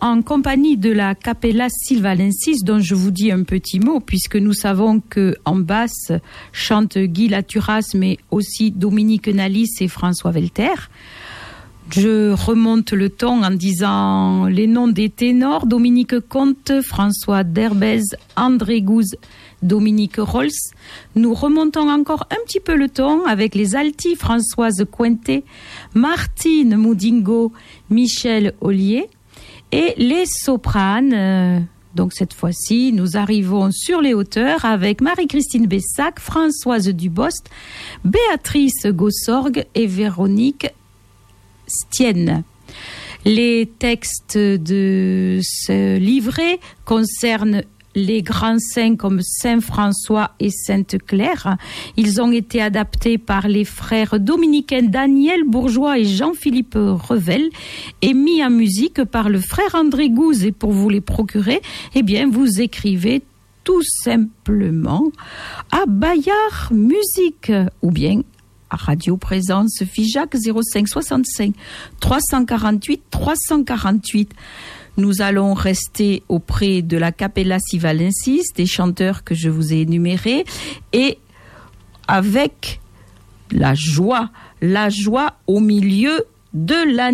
en compagnie de la Capella Sylvalensis, dont je vous dis un petit mot, puisque nous savons qu'en basse chantent Guy Laturas, mais aussi Dominique Nalis et François Velter. Je remonte le ton en disant les noms des ténors: Dominique Comte, François Derbez, André Gouze, Dominique Rolls. Nous remontons encore un petit peu le ton avec les altis: Françoise Cointet, Martine Moudingo, Michel Ollier. Et les sopranes, donc cette fois-ci, nous arrivons sur les hauteurs avec Marie-Christine Bessac, Françoise Dubost, Béatrice Gossorgue et Véronique Stienne. Les textes de ce livret concernent les grands saints comme Saint François et Sainte Claire. Ils ont été adaptés par les frères dominicains Daniel Bourgeois et Jean-Philippe Revel et mis en musique par le frère André Gouze. Et pour vous les procurer, eh bien, vous écrivez tout simplement à Bayard Musique ou bien à Radio Présence Figeac 05 65 348 348. Nous allons rester auprès de la Capella Sylvalensis, des chanteurs que je vous ai énumérés, et avec la joie au milieu de la